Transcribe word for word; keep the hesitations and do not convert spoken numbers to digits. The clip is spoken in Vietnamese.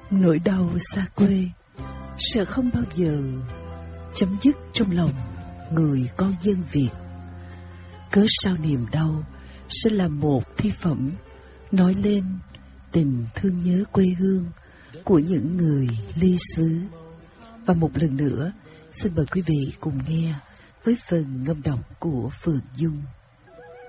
Nỗi đau xa quê sẽ không bao giờ chấm dứt trong lòng người con dân Việt. Cớ sao niềm đau sẽ là một thi phẩm nói lên tình thương nhớ quê hương của những người ly xứ. Và một lần nữa, xin mời quý vị cùng nghe với phần ngâm đọc của Phượng Dung.